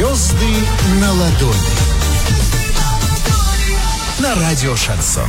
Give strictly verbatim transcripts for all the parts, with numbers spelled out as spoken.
Звезды на ладони. На радио Шансон.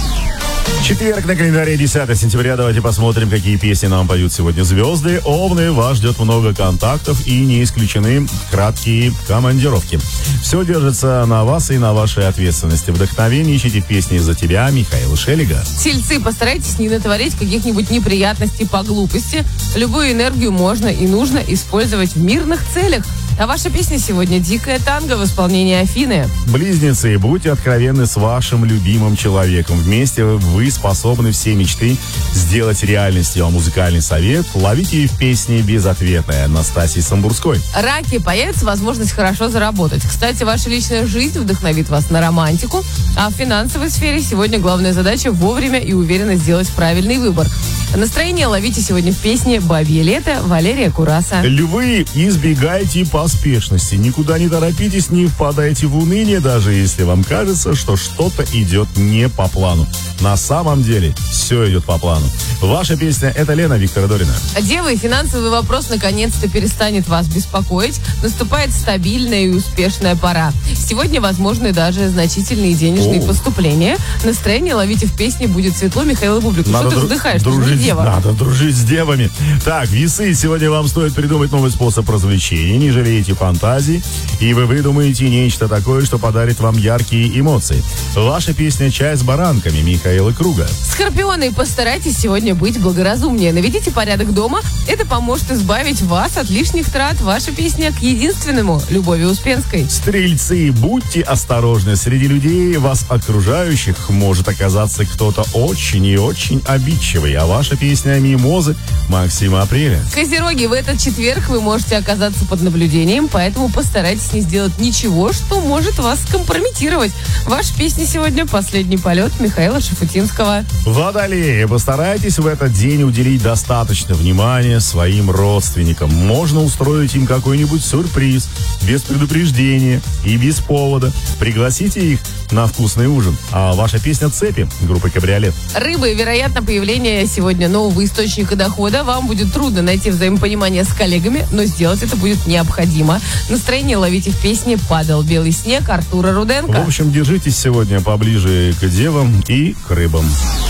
Четверг на календаре, десятое сентября. Давайте посмотрим, какие песни нам поют сегодня звезды. Овны, вас ждет много контактов и не исключены краткие командировки. Все держится на вас и на вашей ответственности. Вдохновение ищите в песне «За тебя» Михаила Шелега. Тельцы, постарайтесь не натворить каких-нибудь неприятностей по глупости. Любую энергию можно и нужно использовать в мирных целях. А ваша песня сегодня «Дикая танго» в исполнении Афины. Близнецы, будьте откровенны с вашим любимым человеком. Вместе вы способны все мечты сделать реальностью. А музыкальный совет ловите в песне «Безответная» Настасьи Самбурской. Раки, появится возможность хорошо заработать. Кстати, ваша личная жизнь вдохновит вас на романтику. А в финансовой сфере сегодня главная задача вовремя и уверенно сделать правильный выбор. Настроение ловите сегодня в песне «Бабье лето» Валерия Кураса. Львы, избегайте поспешности. Никуда не торопитесь, не впадайте в уныние, даже если вам кажется, что что-то идет не по плану. На самом деле все идет по плану. Ваша песня — это Лена Виктора Дорина. Девы, финансовый вопрос наконец-то перестанет вас беспокоить. Наступает стабильная и успешная пора. Сегодня возможны даже значительные денежные О. поступления. Настроение ловите в песне «Будет светло» Михаила Бублика. Что ты дру- вздыхаешь? Дружить, дева. Надо дружить с девами. Так, весы, сегодня вам стоит придумать новый способ развлечения. Не жалейте фантазии, и вы выдумаете нечто такое, что подарит вам яркие эмоции. Ваша песня «Чай с баранками» Михаила Круга. Скорпионы, постарайтесь сегодня быть благоразумнее. Наведите порядок дома. Это поможет избавить вас от лишних трат. Ваша песня к единственному Любови Успенской. Стрельцы, будьте осторожны. Среди людей, вас окружающих, может оказаться кто-то очень и очень обидчивый. А ваша песня «Мимозы» Максима Апреля. Козероги, в этот четверг вы можете оказаться под наблюдением, поэтому постарайтесь не сделать ничего, что может вас скомпрометировать. Ваша песня сегодня «Последний полет» Михаила Шафутинского. Водолеи, постарайтесь в этот день уделить достаточно внимания своим родственникам. Можно устроить им какой-нибудь сюрприз, без предупреждения и без повода. Пригласите их на вкусный ужин. А ваша песня «Цепи» группы «Кабриолет». Рыбы, вероятно, появление сегодня нового источника дохода. Вам будет трудно найти взаимопонимание с коллегами, но сделать это будет необходимо. Настроение ловите в песне «Падал белый снег» Артура Руденко. В общем, держитесь сегодня поближе к девам и к рыбам.